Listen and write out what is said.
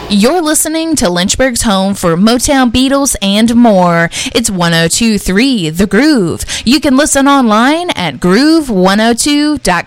You're listening to Lynchburg's home for Motown, Beatles, and more. It's 102.3 The Groove. You can listen online at groove102.com.